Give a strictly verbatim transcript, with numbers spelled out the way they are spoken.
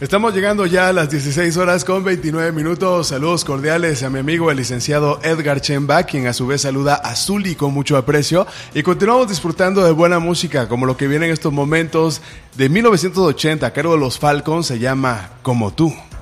Estamos llegando ya a las dieciséis horas con veintinueve minutos. Saludos cordiales a mi amigo el licenciado Edgar Chemba, quien a su vez saluda a Zuli con mucho aprecio. Y continuamos disfrutando de buena música, como lo que viene en estos momentos de mil novecientos ochenta, a cargo de los Falcons, se llama Como Tú.